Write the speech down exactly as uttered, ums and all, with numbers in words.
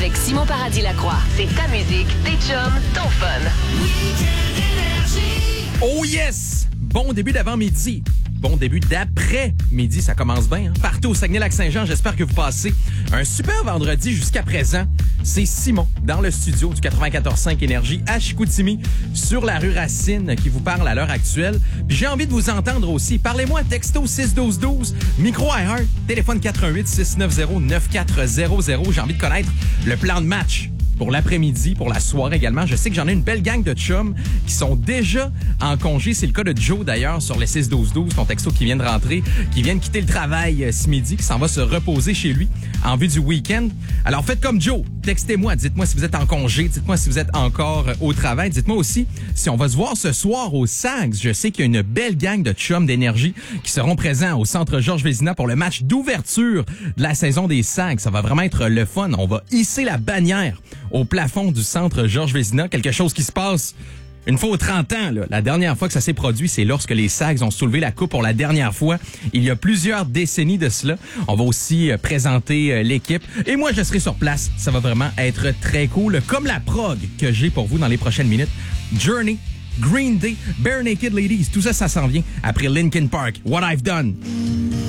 avec Simon Paradis-Lacroix. C'est ta musique, tes chums, ton fun. Oh yes! Bon début d'avant-midi. Bon début d'après-midi, ça commence bien. Hein? Partout au Saguenay-Lac-Saint-Jean, j'espère que vous passez un super vendredi jusqu'à présent. C'est Simon, dans le studio du quatre-vingt-quatorze cinq Énergie à Chicoutimi, sur la rue Racine, qui vous parle à l'heure actuelle. Puis j'ai envie de vous entendre aussi. Parlez-moi, texto six un deux un deux, micro iHeart, téléphone quatre un huit, six neuf zéro, neuf quatre zéro zéro. J'ai envie de connaître le plan de match pour l'après-midi, pour la soirée également. Je sais que j'en ai une belle gang de chums qui sont déjà en congé. C'est le cas de Joe, d'ailleurs, sur les six douze douze, ton texto qui vient de rentrer, qui vient de quitter le travail euh, ce midi, qui s'en va se reposer chez lui en vue du week-end. Alors, faites comme Joe. Textez-moi. Dites-moi si vous êtes en congé. Dites-moi si vous êtes encore euh, au travail. Dites-moi aussi si on va se voir ce soir au Sags. Je sais qu'il y a une belle gang de chums d'énergie qui seront présents au Centre Georges Vézina pour le match d'ouverture de la saison des Sags. Ça va vraiment être le fun. On va hisser la bannière au plafond du Centre Georges Vézina, quelque chose qui se passe une fois aux trente ans. Là. La dernière fois que ça s'est produit, c'est lorsque les Sags ont soulevé la coupe pour la dernière fois. Il y a plusieurs décennies de cela. On va aussi euh, présenter euh, l'équipe. Et moi, je serai sur place. Ça va vraiment être très cool. Comme la prog que j'ai pour vous dans les prochaines minutes. Journey, Green Day, Bare Naked Ladies. Tout ça, ça s'en vient après Linkin Park. What I've Done.